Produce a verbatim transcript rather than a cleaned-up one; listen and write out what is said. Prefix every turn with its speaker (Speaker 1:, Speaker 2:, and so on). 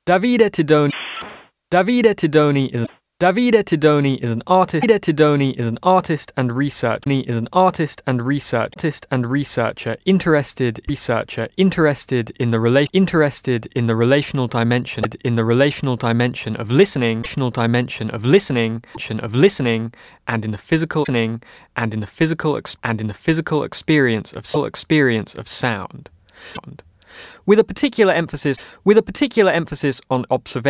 Speaker 1: Davide Tidoni. Davide Tidoni is Davide Tidoni is an artist. Davide Tidoni is an artist and researcher. Is an artist and research artist and researcher interested researcher interested in the rela- interested in the relational dimension in the relational dimension of listening, relational dimension of listening, of listening, and in the physical listening, and in the physical ex- and in the physical experience of soul experience of sound. With a particular emphasis with a particular emphasis on observation.